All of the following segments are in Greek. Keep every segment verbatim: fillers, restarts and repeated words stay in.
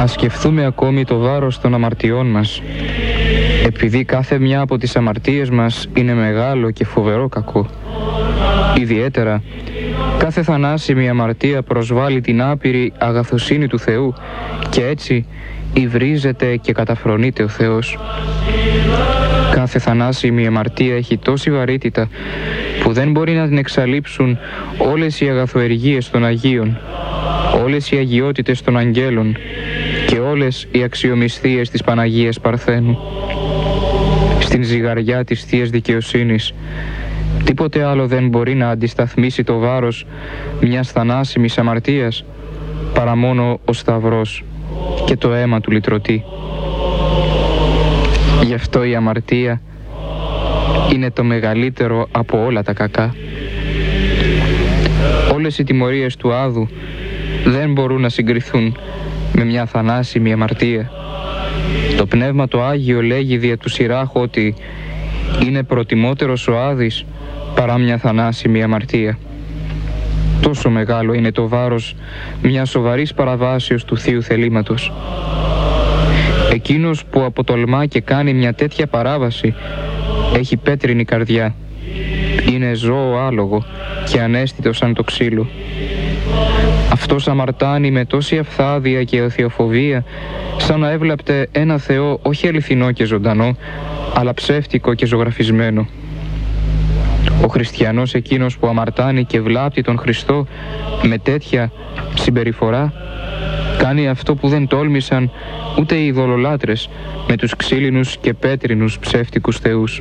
Ας σκεφτούμε ακόμη το βάρος των αμαρτιών μας, επειδή κάθε μια από τις αμαρτίες μας είναι μεγάλο και φοβερό κακό. Ιδιαίτερα, κάθε θανάσιμη αμαρτία προσβάλλει την άπειρη αγαθοσύνη του Θεού και έτσι υβρίζεται και καταφρονείται ο Θεός. Κάθε θανάσιμη αμαρτία έχει τόση βαρύτητα που δεν μπορεί να την εξαλείψουν όλες οι αγαθοεργίες των Αγίων, όλες οι αγιότητες των αγγέλων και όλες οι αξιομισθίες της Παναγίας Παρθένου. Στην ζυγαριά της Θείας Δικαιοσύνης τίποτε άλλο δεν μπορεί να αντισταθμίσει το βάρος μιας θανάσιμης αμαρτίας παρά μόνο ο Σταυρός και το αίμα του λυτρωτή. Γι' αυτό η αμαρτία είναι το μεγαλύτερο από όλα τα κακά. Όλες οι τιμωρίες του Άδου δεν μπορούν να συγκριθούν με μια θανάσιμη αμαρτία. Το Πνεύμα το Άγιο λέγει δια του Σιράχου ότι είναι προτιμότερος ο Άδης παρά μια θανάσιμη αμαρτία. Τόσο μεγάλο είναι το βάρος μιας σοβαρής παραβάσεως του Θείου θελήματος. Εκείνος που αποτολμά και κάνει μια τέτοια παράβαση έχει πέτρινη καρδιά. Είναι ζώο άλογο και ανέστητο σαν το ξύλο. Αυτός αμαρτάνει με τόση αυθάδεια και οθιοφοβία, σαν να έβλαπτε ένα Θεό όχι αληθινό και ζωντανό, αλλά ψεύτικο και ζωγραφισμένο. Ο χριστιανός εκείνος που αμαρτάνει και βλάπτει τον Χριστό με τέτοια συμπεριφορά, κάνει αυτό που δεν τόλμησαν ούτε οι ειδωλολάτρες με τους ξύλινους και πέτρινους ψεύτικους θεούς.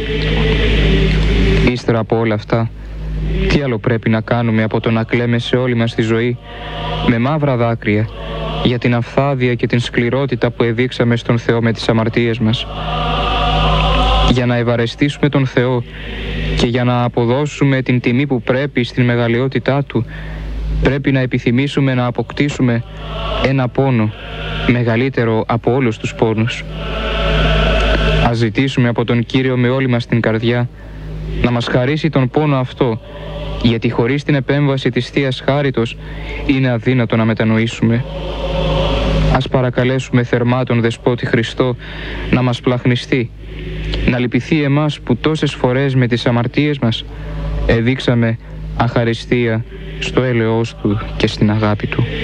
Ύστερα από όλα αυτά, τι άλλο πρέπει να κάνουμε από το να κλαίμε σε όλη μας τη ζωή με μαύρα δάκρυα για την αυθάδεια και την σκληρότητα που εδείξαμε στον Θεό με τις αμαρτίες μας. Για να ευαρεστήσουμε τον Θεό και για να αποδώσουμε την τιμή που πρέπει στην μεγαλειότητά Του, πρέπει να επιθυμήσουμε να αποκτήσουμε ένα πόνο μεγαλύτερο από όλους τους πόνους. Ας ζητήσουμε από τον Κύριο με όλη μας την καρδιά να μας χαρίσει τον πόνο αυτό, γιατί χωρίς την επέμβαση της Θείας Χάριτος είναι αδύνατο να μετανοήσουμε. Ας παρακαλέσουμε θερμά τον Δεσπότη Χριστό να μας πλαχνιστεί, να λυπηθεί εμάς που τόσες φορές με τις αμαρτίες μας εδείξαμε αχαριστία στο έλεος Του και στην αγάπη Του.